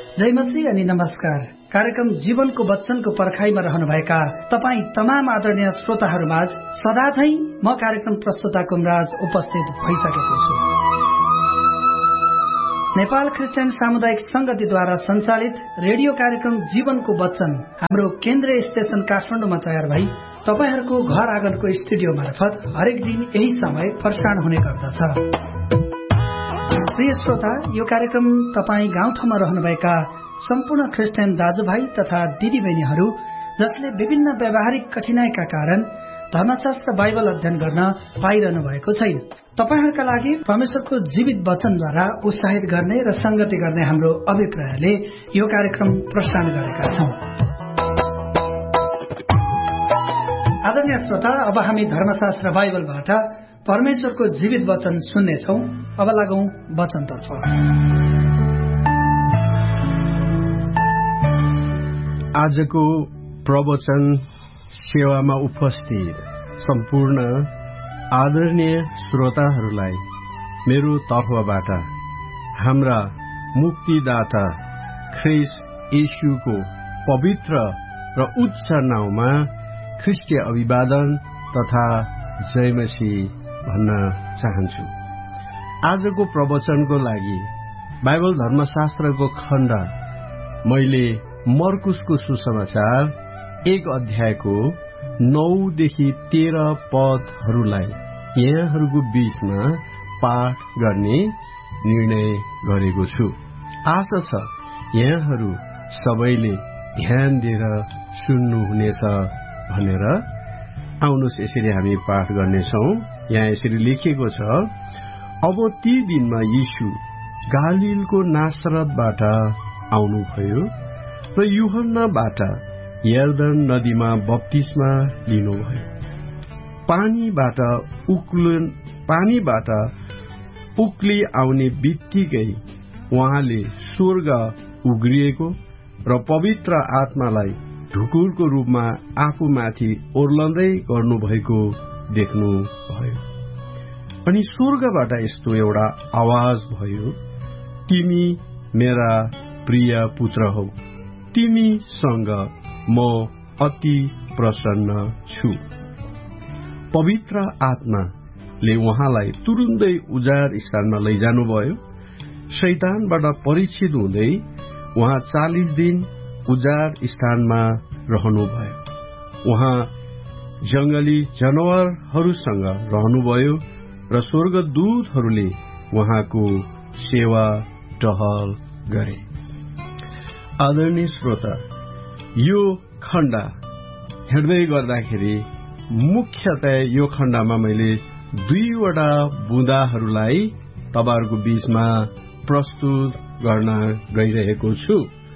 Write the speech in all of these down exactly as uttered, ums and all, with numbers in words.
जय मसीह अनि नमस्कार। कार्यक्रम जीवनको वचनको पर्खाइमा रहनुभएका तपाईँ तमाम आदरणीय श्रोताहरूमाझ सदाझै म कार्यक्रम प्रस्तुता कुमराज उपस्थित भइसकेको छु। नेपाल क्रिस्चियन सामुदायिक संगतिद्वारा सञ्चालित रेडियो कार्यक्रम जीवनको वचन हाम्रो केन्द्रीय स्टेशन काठमाडौँमा तयार भई तपाईहरूको घर आँगनको स्टुडियो मार्फत हरेक दिन यही समय प्रसारण हुने गर्दछ। प्रिय श्रोता, यो कार्यक्रम तपाईँ गाउँठाउँमा रहनुभएका सम्पूर्ण क्रिस्चियन दाजुभाइ तथा दिदीबहिनीहरू जसले विभिन्न व्यावहारिक कठिनाइका कारण धर्मशास्त्र बाइबल अध्ययन गर्न पाइरहनु भएको छैन, तपाईहरूका लागि परमेश्वरको जीवित वचनद्वारा उत्साहित गर्ने र संगति गर्ने हाम्रो अभिप्रायले यो कार्यक्रम प्रसारण गरेका छौं। आदरणीय श्रोता, अब हामी धर्मशास्त्र बाइबलबाट परमेश्वरको जीवित वचन सुन्नेछौं। अब लागौं वचनतर्फ। आजको प्रवचन सेवामा उपस्थित सम्पूर्ण आदरणीय श्रोताहरूलाई मेरो तर्फबाट हाम्रा मुक्तिदाता ख्रीष्ट येशूको पवित्र र उच्च नाउँमा ख्रीष्टीय अभिवादन तथा जय मसीह भन्न चाहन्छु। आजको प्रवचनको लागि बाइबल धर्मशास्त्रको खण्ड मैले मर्कुसको सुसमाचार एक अध्यायको नौदेखि तेह्र पदहरूलाई यहाँहरूको बीचमा पाठ गर्ने निर्णय गरेको छु। आशा छ यहाँहरू सबैले ध्यान दिएर सुन्नुहुनेछ भनेर। आउनुहोस् यसरी हामी पाठ गर्नेछौं। यहाँ यसरी लेखिएको छ, अब ती दिनमा यीशु गालीलको नासरतबाट आउनुभयो र यूहन्नाबाट यर्दन नदीमा बप्तिस्मा लिनुभयो। पानीबाट उक्लन पानीबाट उक्ली आउने बित्तिकै उहाँले स्वर्ग उग्रिएको र पवित्र आत्मालाई ढुकुरको रूपमा आफूमाथि ओर्लँदै गर्नुभएको देख्नुभयो। अनि स्वर्गबाट यस्तो एउटा आवाज भयो, तिमी मेरा प्रिय पुत्र हौ, तिमीसँग म अति प्रसन्न छु। पवित्र आत्माले उहाँलाई तुरुन्तै उजाड स्थानमा लैजानुभयो। शैतानबाट परीक्षित हुँदै उहाँ चालिस दिन उजाड स्थानमा रहनुभयो। उहाँ जंगली जनावरहरूसँग रहनुभयो र स्वर्गदूतहरूले उहाँको सेवा टहल गरे। आदरणीय श्रोता, यो खण्ड हेर्दै गर्दाखेरि मुख्यतया यो खण्डमा मैले दुईवटा बुँदाहरूलाई तपाईहरूको बीचमा प्रस्तुत गर्न गइरहेको छु।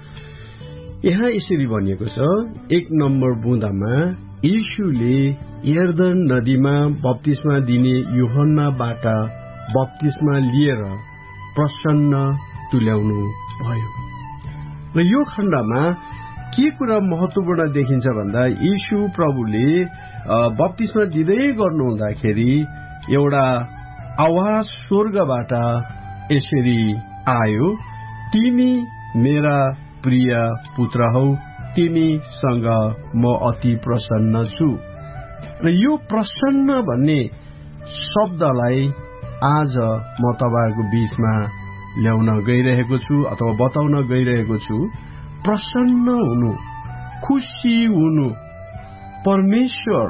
यहाँ यसरी भनिएको छ, एक नम्बर बुँदामा यीशुले यर्दन नदीमा बप्तिस्मा दिने यूहन्नाबाट बप्तिस्मा लिएर प्रसन्न तुल्याउनु भयो। र यो खण्डमा के कुरा महत्वपूर्ण देखिन्छ भन्दा, यीशु प्रभुले बप्तिस्मा दिँदै गर्नुहुँदाखेरि एउटा आवाज स्वर्गबाट यसरी आयो, तिमी मेरा प्रिय पुत्र हौ, तिमीसँग म अति प्रसन्न छु। र यो प्रसन्न भन्ने शब्दलाई आज म तपाईहरूको बीचमा ल्याउन गइरहेको छु अथवा बताउन गइरहेको छु। प्रसन्न हुनु, खुसी हुनु, परमेश्वर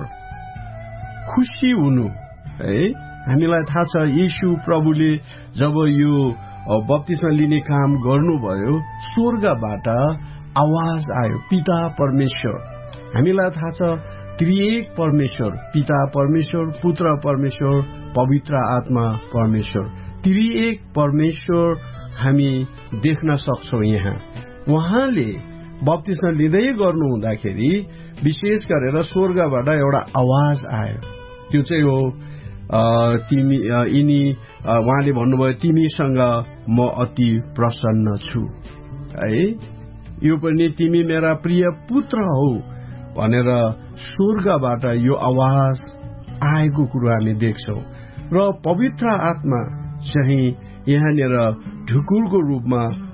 खुसी हुनु है। हामीलाई थाहा छ यीशु प्रभुले जब यो बप्तिस्मा लिने काम गर्नुभयो, स्वर्गबाट आवाज आयो, पिता परमेश्वर। हामीलाई थाहा छ त्रिएक परमेश्वर, पिता परमेश्वर, पुत्र परमेश्वर, पवित्र आत्मा परमेश्वर, त्रिएक परमेश्वर हामी देख्न सक्छौं। यहाँ उहाँले बप्तिस्मा लिँदै गर्नु हुँदाखेरि विशेष गरेर स्वर्गबाट एउटा आवाज आयो। त्यो चाहिँ हो तिमी यिनी उहाँले भन्नुभयो, तिमीसँग म अति प्रसन्न छु है। यो पनि तिमी मेरा प्रिय पुत्र हौ भनेर स्वर्गबाट यो आवाज आएको कुरो हामी देख्छौं। र पवित्र आत्मा चाहिँ यहाँनिर ढुकुरको रूपमा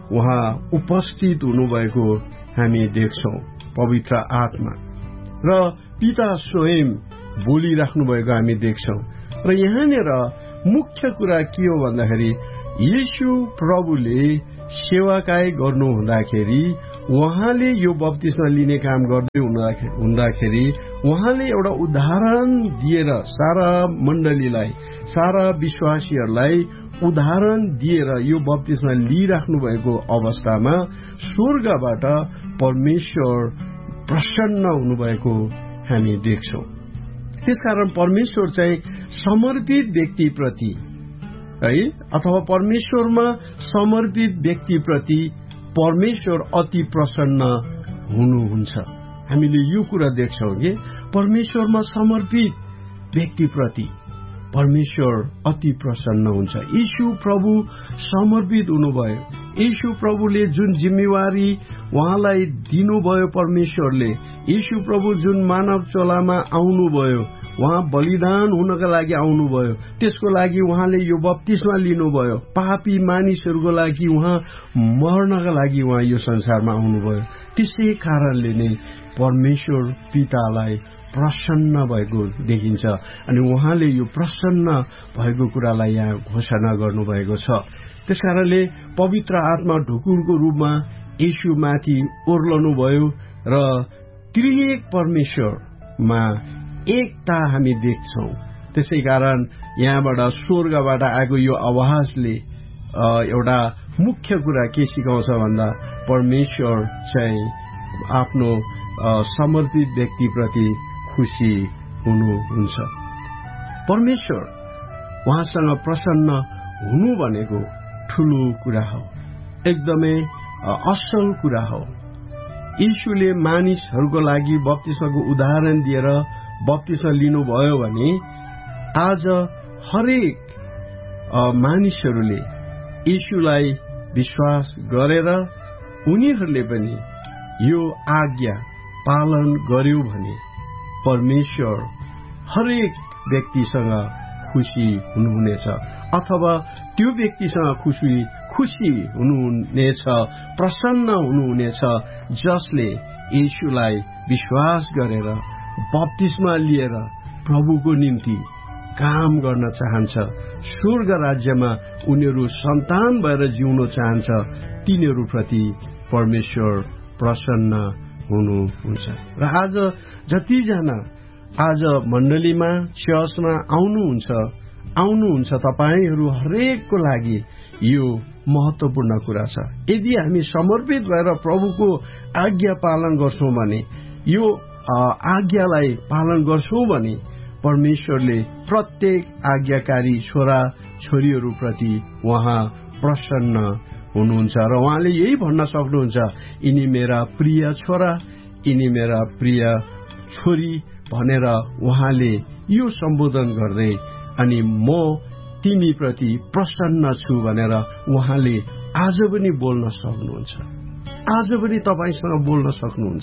उहाँ उपस्थित हुनुभएको हामी देख्छौं। पवित्र आत्मा र पिता स्वयं बोलिराख्नु भएको हामी देख्छौं। र यहाँनिर मुख्य कुरा के हो भन्दाखेरि येशू प्रभुले सेवाकाई गर्नु हुँदाखेरि उहाँले यो बप्तिस्मा लिने काम गर्दै हुँदाखेरि उहाँले एउटा उदाहरण दिएर सारा मण्डलीलाई, सारा विश्वासीहरूलाई उदाहरण दिएर यो बप्तिस्मा लिइराख्नु भएको अवस्थामा स्वर्गबाट परमेश्वर प्रसन्न हुनुभएको हामी देख्छौं। त्यसकारण परमेश्वर चाहिँ समर्पित व्यक्तिप्रति है अथवा परमेश्वरमा समर्पित व्यक्तिप्रति परमेश्वर अति प्रसन्न हुनुहुन्छ। हामीले यो कुरा देख्छौं कि परमेश्वरमा समर्पित व्यक्तिप्रति परमेश्वर अति प्रसन्न हुन्छ। यीशु प्रभु समर्पित हुनुभयो। यीशु प्रभुले जुन जिम्मेवारी उहाँलाई दिनुभयो परमेश्वरले, यीशु प्रभु जुन मानव चोलामा आउनुभयो, उहाँ बलिदान हुनका लागि आउनुभयो, त्यसको लागि उहाँले यो बप्तिस्मा लिनुभयो, पापी मानिसहरूको लागि उहाँ मर्नका लागि उहाँ यो संसारमा आउनुभयो। त्यसै कारणले नै परमेश्वर पितालाई प्रसन्न भएको देखिन्छ अनि उहाँले यो प्रसन्न भएको कुरालाई यहाँ घोषणा गर्नुभएको छ। त्यसकारणले पवित्र आत्मा ढुकुरको रूपमा येशूमाथि ओर्लनु भयो र त्रिएक परमेश्वरमा एकता हामी देख्छौं। त्यसै कारण यहाँबाट स्वर्गबाट आएको यो आवाजले एउटा मुख्य कुरा के सिकाउँछ भन्दा परमेश्वर चाहिँ आफ्नो समर्पित व्यक्तिप्रति खुशी हुनुहुन्छ। परमेश्वर उहाँसँग प्रसन्न हुनु भनेको ठूलो कुरा हो, एकदमै असल कुरा हो। यीशुले मानिसहरूको लागि बप्तिस्माको उदाहरण दिएर बप्तिस्मा लिनुभयो भने आज हरेक मानिसहरूले यीशुलाई विश्वास गरेर उनीहरूले पनि यो आज्ञा पालन गर्यो भने परमेश्वर हरेक व्यक्तिसँग खुशी हुनुहुनेछ अथवा त्यो व्यक्तिसँग खुशी खुशी हुनुहुनेछ, प्रसन्न हुनुहुनेछ जसले यीशुलाई विश्वास गरेर बप्तिस्मा लिएर प्रभुको निम्ति काम गर्न चाहन्छ, स्वर्ग राज्यमा उनीहरू सन्तान भएर जिउन चाहन्छ, तिनीहरूप्रति परमेश्वर प्रसन्न हुनुहुन्छ। र आज जतिजना आज मण्डलीमा चर्चमा आउनुहुन्छ आउनुहुन्छ तपाईहरू हरेकको लागि यो महत्वपूर्ण कुरा छ। यदि हामी समर्पित भएर प्रभुको आज्ञा पालन गर्छौं भने, यो आज्ञालाई पालन गर्छौं भने परमेश्वरले प्रत्येक आज्ञाकारी छोरा छोरीहरूप्रति उहाँ प्रसन्न हुनुहुन्छ र उहाँले यही भन्न सक्नुहुन्छ, यिनी मेरा प्रिय छोरा, यिनी मेरा प्रिय छोरी भनेर उहाँले यो सम्बोधन गर्दै अनि म तिमी प्रति प्रसन्न छु भनेर उहाँले आज पनि बोल्न सक्नुहुन्छ, आज पनि तपाईसँग बोल्न सक्नुहुन्छ।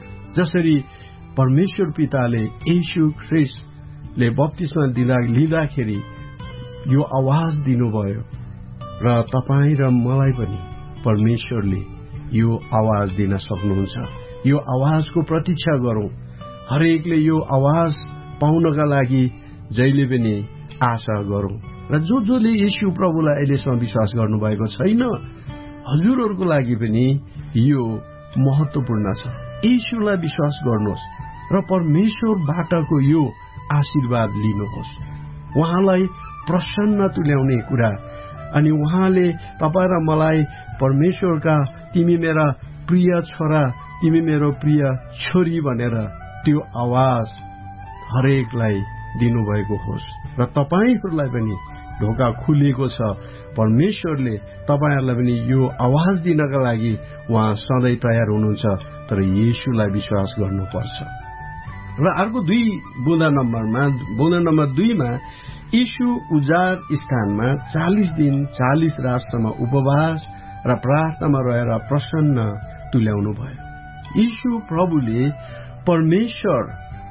जसरी परमेश्वर पिताले येशू ख्रीष्टले बप्तिस्मा दिँदा लिँदाखेरि यो आवाज दिनुभयो र तपाईं र मलाई पनि परमेश्वरले यो आवाज दिन सक्नुहुन्छ। यो आवाजको प्रतीक्षा गरौं, हरेकले यो आवाज पाउनका लागि जहिले पनि आशा गरौं। र जो जोले येशू प्रभुलाई अहिलेसम्म विश्वास गर्नुभएको छैन, हजुरहरूको लागि पनि यो महत्वपूर्ण छ। येशूलाई विश्वास गर्नुहोस् र परमेश्वरबाटको यो आशीर्वाद लिनुहोस्। उहाँलाई प्रसन्न तुल्याउने कुरा अनि उहाँले तपाईँ र मलाई परमेश्वरका तिमी मेरा प्रिय छोरा, तिमी मेरो प्रिय छोरी भनेर त्यो आवाज हरेकलाई दिनुभएको होस् र तपाईहरूलाई पनि ढोका खुलेको छ। परमेश्वरले तपाईहरूलाई पनि यो आवाज दिनका लागि उहाँ सधैँ तयार हुनुहुन्छ, तर येशूलाई विश्वास गर्नुपर्छ। र अर्को दुई बुँदा नम्बरमा बुँदा नम्बर दुईमा यीशु उजाड स्थानमा चालीस दिन चालीस रातसम्म उपवास र प्रार्थनामा रहेर प्रसन्न तुल्याउनु भयो। यीशु प्रभुले परमेश्वर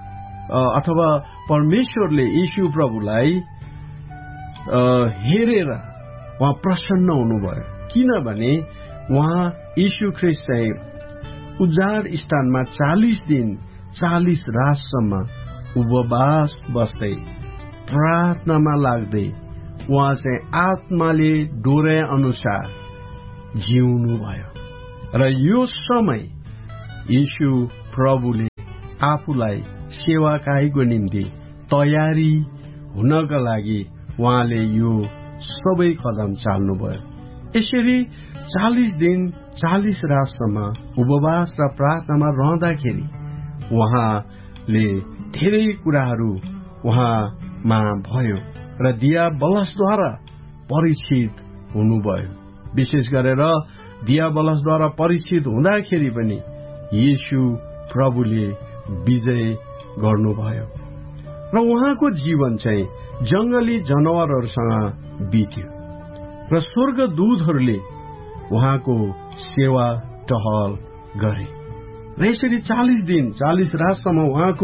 अथवा परमेश्वरले यीशु प्रभुलाई हेरेर उहाँ प्रसन्न हुनुभयो, किनभने उहाँ यीशु ख्रीष्ट चाहिँ उजाड स्थानमा चालिस दिन चालिस रातसम्म उपवास बस्दै प्रार्थनामा लाग्दै उहाँ चाहिँ आत्माले डोर्या अनुसार जिउनु भयो र यो समय यीशु प्रभुले आफूलाई सेवाकाईको निम्ति तयारी हुनका लागि उहाँले यो सबै कदम चाल्नुभयो। यसरी चालिस दिन चालिस रातसम्म उपवास र प्रार्थनामा रहँदाखेरि उहाँले धेरै कुराहरू उहाँमा भयो र दियाबलसद्वारा परीक्षित हुनुभयो। विशेष गरेर दियाबलसद्वारा परीक्षित हुँदाखेरि पनि यीशु प्रभुले विजय गर्नुभयो र उहाँको जीवन चाहिँ जंगली जनावरहरूसँग बित्यो र स्वर्गदूतहरूले उहाँको सेवा टहल गरे र यसरी चालिस दिन चालिस रातसम्म उहाँको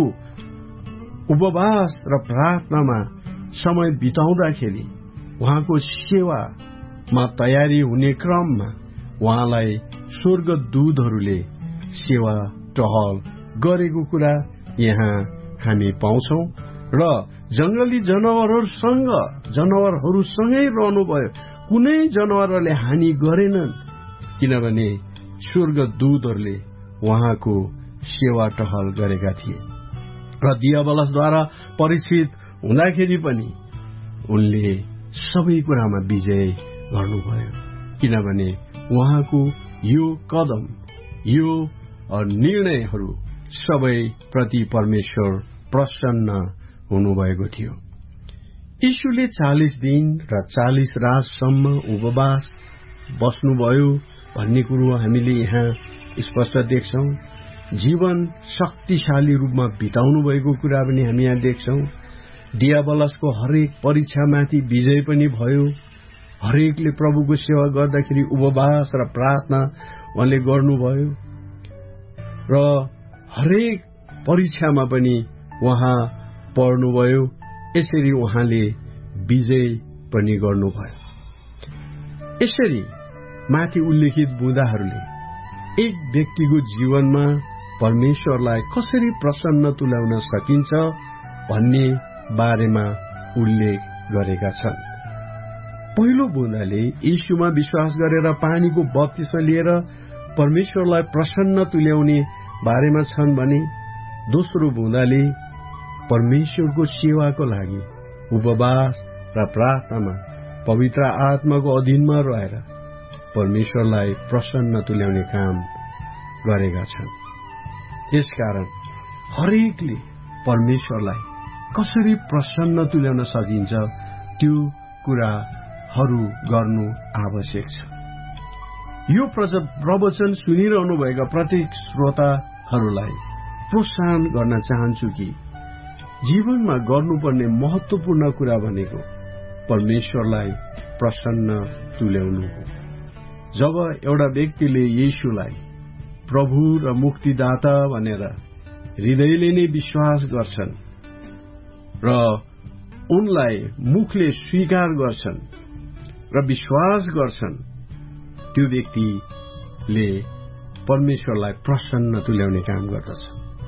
उपवास र प्रार्थनामा समय बिताउँदाखेरि उहाँको सेवामा तयारी हुने क्रममा उहाँलाई स्वर्गदूतहरूले सेवा टहल गरेको कुरा यहाँ हामी पाउँछौं र जंगली जनावरहरूसँग जनावरहरूसँगै रहनुभयो। कुनै जनावरले हानि गरेनन् किनभने स्वर्गदूतहरूले उहाँको सेवा टहल गरेका थिए र दियाबलसद्वारा परीक्षित हुँदाखेरि पनि उनले सबै कुरामा विजय गर्नुभयो किनभने उहाँको यो कदम यो निर्णयहरू सबै प्रति परमेश्वर प्रसन्न हुनुभएको थियो। यीशुले चालिस दिन र चालिस रातसम्म उपवास बस्नुभयो भन्ने कुरो हामीले यहाँ स्पष्ट देख्छौं। जीवन शक्तिशाली रूपमा बिताउनु भएको कुरा पनि हामी यहाँ देख्छौं। दियाबलसको हरेक परीक्षामाथि विजय पनि भयो। हरेकले प्रभुको सेवा गर्दाखेरि उपवास र प्रार्थना उहाँले गर्नुभयो र हरेक परीक्षामा पनि उहाँ पढ्नुभयो। यसरी उहाँले विजय पनि गर्नुभयो। यसरी माथि उल्लेखित बुँदाहरूले एक व्यक्तिको जीवनमा परमेश्वरलाई कसरी प्रसन्न तुल्याउन सकिन्छ भन्ने बारेमा उल्लेख गरेका छन्। पहिलो बुँदाले यीशुमा विश्वास गरेर पानीको बप्तिस्मा लिएर परमेश्वरलाई प्रसन्न तुल्याउने बारेमा छन् भने दोस्रो बुँदाले परमेश्वरको सेवाको लागि उपवास र प्रार्थनामा पवित्र आत्माको अधीनमा रहेर परमेश्वरलाई प्रसन्न तुल्याउने काम गरेका छन्। यसकारण हरेकले परमेश्वरलाई कसरी प्रसन्न तुल्याउन सकिन्छ त्यो कुराहरू गर्नु आवश्यक छ। यो प्रवचन सुनिरहनु भएका प्रत्येक श्रोताहरूलाई प्रोत्साहन गर्न चाहन्छु कि जीवनमा गर्नुपर्ने महत्वपूर्ण कुरा भनेको परमेश्वरलाई प्रसन्न तुल्याउनु हो। जब एउटा व्यक्तिले येशूलाई प्रभु र मुक्तिदाता भनेर हृदयले नै विश्वास गर्छन् र उनलाई मुखले स्वीकार गर्छन् र विश्वास गर्छन्, त्यो व्यक्तिले परमेश्वरलाई प्रसन्न तुल्याउने काम गर्दछ।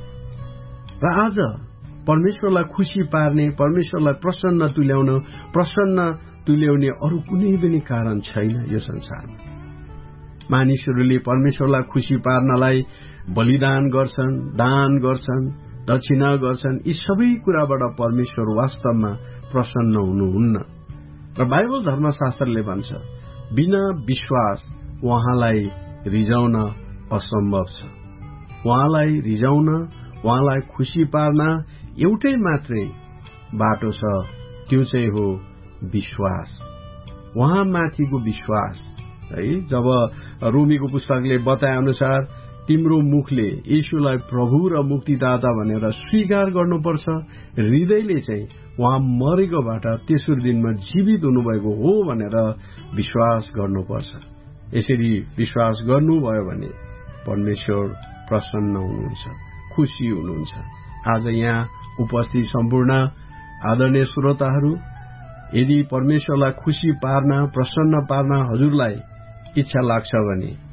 र आज परमेश्वरलाई खुशी पार्ने, परमेश्वरलाई प्रसन्न तुल्याउन प्रसन्न तुल्याउने अरू कुनै पनि कारण छैन यो संसारमा। मानिसहरूले परमेश्वरलाई खुशी पार्नलाई बलिदान गर्छन्, दान गर्छन्, दक्षिणा गर्छन्। यी सबै कुराबाट परमेश्वर वास्तवमा प्रसन्न हुनुहुन्न। र बाइबल धर्मशास्त्रले भन्छ बिना विश्वास उहाँलाई रिझाउन असम्भव छ। उहाँलाई रिझाउन, उहाँलाई खुशी पार्न एउटै मात्रै बाटो छ, त्यो चाहिँ हो विश्वास, उहाँ माथिको विश्वास है। जब रोमीको पुस्तकले बताए अनुसार तिम्रो मुखले येशूलाई प्रभु र मुक्तिदाता भनेर स्वीकार गर्नुपर्छ, हृदयले चाहिँ उहाँ मरेकोबाट तेस्रो दिनमा जीवित हुनुभएको हो भनेर विश्वास गर्नुपर्छ। यसरी विश्वास गर्नुभयो भने परमेश्वर प्रसन्न हुनुहुन्छ, खुशी हुनुहुन्छ। आज यहाँ उपस्थित सम्पूर्ण आदरणीय श्रोताहरू, यदि परमेश्वरलाई खुशी पार्न, प्रसन्न पार्न हजुरलाई इच्छा लाग्छ भने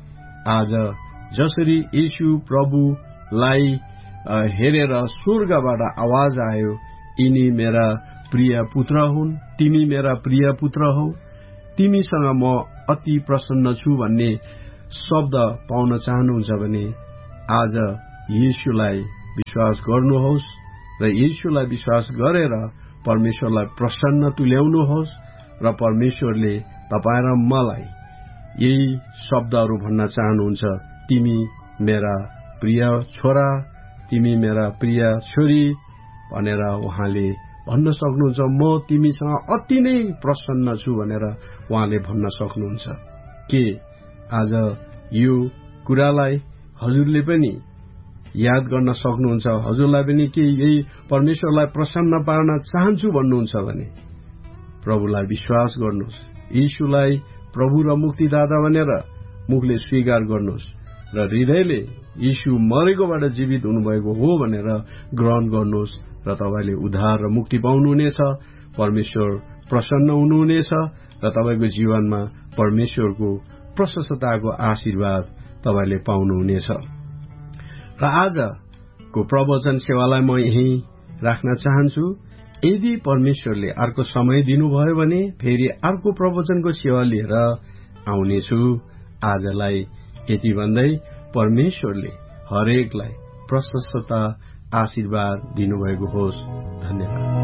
आज जसरी येशू प्रभुलाई हेरेर स्वर्गबाट आवाज आयो, यिनी मेरा प्रिय पुत्र हुन्, तिमी मेरा प्रिय पुत्र हौ, तिमीसँग म अति प्रसन्न छु भन्ने शब्द पाउन चाहनुहुन्छ भने आज येशूलाई विश्वास गर्नुहोस् र येशूलाई विश्वास गरेर परमेश्वरलाई प्रसन्न तुल्याउनुहोस् र परमेश्वरले तपाईँ र मलाई यही शब्दहरू भन्न चाहनुहुन्छ, तिमी मेरा प्रिय छोरा, तिमी मेरा प्रिय छोरी भनेर उहाँले भन्न सक्नुहुन्छ। म तिमीसँग अति नै प्रसन्न छु भनेर उहाँले भन्न सक्नुहुन्छ। के आज यो कुरालाई हजुरले पनि याद गर्न सक्नुहुन्छ? हजुरलाई पनि के यही परमेश्वरलाई प्रसन्न पार्न चाहन्छु भन्नुहुन्छ भने प्रभुलाई विश्वास गर्नुहोस्, यीशुलाई प्रभु र मुक्तिदाता भनेर मुखले स्वीकार गर्नुहोस् र हृदयले यीशु मरेकोबाट जीवित हुनुभएको हो भनेर ग्रहण गर्नुहोस् र तपाईले उद्धार र मुक्ति पाउनुहुनेछ, परमेश्वर प्रसन्न हुनुहुनेछ र तपाईको जीवनमा परमेश्वरको प्रशस्तताको आशीर्वाद तपाईले पाउनुहुनेछ। र आजको प्रवचन सेवालाई म यही राख्न चाहन्छु। यदि परमेश्वरले अर्को समय दिनुभयो भने फेरि अर्को प्रवचनको सेवा लिएर आउनेछु। आजलाई यति भन्दै परमेश्वरले हरेकलाई प्रशस्तता आशीर्वाद दिनुभएको होस्। धन्यवाद।